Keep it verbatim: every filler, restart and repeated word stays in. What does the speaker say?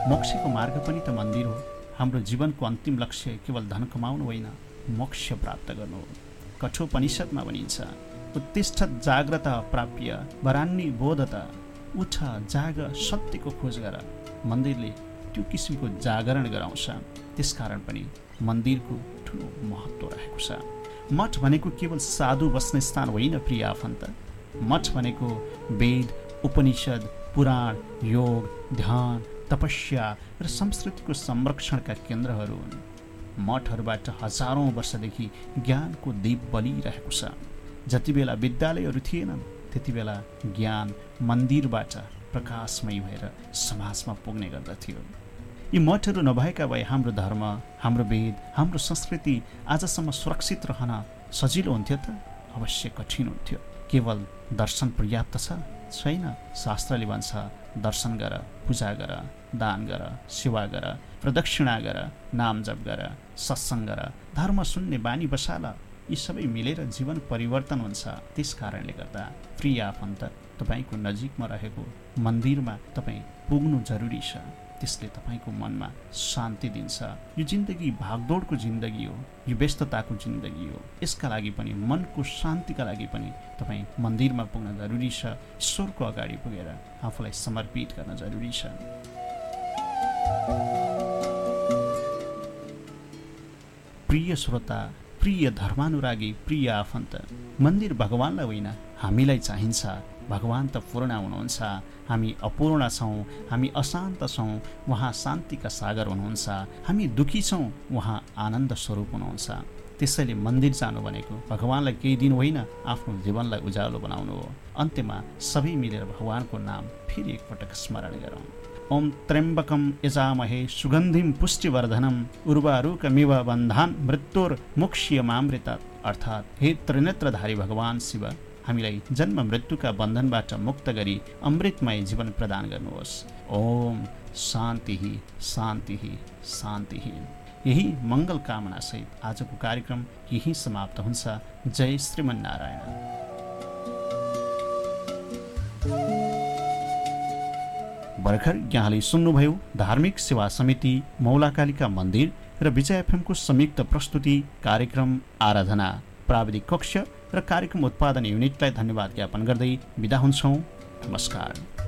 मोक्षको मार्ग पनि त मन्दिर हो। हाम्रो जीवनको अन्तिम लक्ष्य केवल धन कमाउनु होइन, मोक्ष प्राप्त गर्नु हो। कठोपनिषदमा भनिन्छ, उत्तिष्ठत जाग्रत प्राप्य वरान्नी बोधत। उठ जाग, सत्यको खोज गर। मन्दिरले त्यो किसिमको जागरण गराउँछ। त्यसकारण पनि मन्दिरको ठुलो महत्त्व रहेको छ। मठ भनेको केवल साधु बस्ने स्थान होइन प्रिय आफन्त। मठ भनेको वेद, उपनिषद, पुराण, योग, ध्यान, तपस्या र संस्कृतिको संरक्षणका केन्द्रहरू हुन्। मठहरूबाट हजारौँ वर्षदेखि ज्ञानको दीप बलिरहेको छ। जति बेला विद्यालयहरू थिएनन् त्यति बेला ज्ञान मन्दिरबाट प्रकाशमय भएर समाजमा पुग्ने गर्दथ्यो। यी मठहरू नभएका भए हाम्रो धर्म, हाम्रो वेद, हाम्रो संस्कृति आजसम्म सुरक्षित रहन सजिलो हुन्थ्यो त? अवश्य कठिन हुन्थ्यो। केवल दर्शन पर्याप्त छ? छैन। शास्त्रले भन्छ, दर्शन गर, पूजा गर, दान गर, सेवा गर, प्रदक्षिणा गर, नाम जप गर, सत्सङ्ग गर, धर्म सुन्ने बानी बसाल। यी सबै मिलेर जीवन परिवर्तन हुन्छ। त्यस कारणले गर्दा प्रिय आफन्त, तपाईँको नजिकमा रहेको मन्दिरमा तपाईँ पुग्नु जरुरी छ। त्यसले तपाईँको मनमा शान्ति दिन्छ। यो जिन्दगी भागदौडको जिन्दगी हो, यो व्यस्तताको जिन्दगी हो। यसका लागि पनि, मनको शान्तिका लागि पनि तपाईँ मन्दिरमा पुग्न जरुरी छ। ईश्वरको अगाडि पुगेर आफूलाई समर्पित गर्न जरुरी छ। प्रिय श्रोता, प्रिय धर्मानुरागी, प्रिय आफन्त, मन्दिर भगवानलाई होइन हामीलाई चाहिन्छ। भगवान त पूर्ण हुनुहुन्छ, हामी अपूर्ण छौँ, हामी अशान्त छौँ, उहाँ शान्तिका सागर हुनुहुन्छ। हामी दुखी छौँ, उहाँ आनन्द स्वरूप हुनुहुन्छ। त्यसैले मन्दिर जानु भनेको भगवानलाई केही दिनु होइन, आफ्नो जीवनलाई उज्यालो बनाउनु हो। अन्त्यमा सबै मिलेर भगवानको नाम फेरि एकपटक स्मरण गरौँ। ओम त्र्यम्बकम यजामहे सुगन्धिम पुष्टिवर्धनम उर्वारुकमिव बन्धान मृत्युर्मुक्ष्यमामृतात्। अर्थात् हे त्रिनेत्रधारी भगवान शिव, हामीलाई जन्म मृत्युका बन्धनबाट मुक्त गरी अमृतमय जीवन प्रदान गर्नुहोस्। ओम शान्ति शान्ति शान्ति। यही मङ्गल कामना सहित आजको कार्यक्रम यही समाप्त हुन्छ। जय श्रीमन्नारायण। भर्खर यहाँले सुन्नुभयो धार्मिक सेवा समिति मौलाकालिका मन्दिर र विजय एफएमको संयुक्त प्रस्तुति कार्यक्रम आराधना। प्राविधिक कक्ष र कार्यक्रम उत्पादन युनिटलाई धन्यवाद ज्ञापन गर्दै बिदा हुन्छौँ। नमस्कार।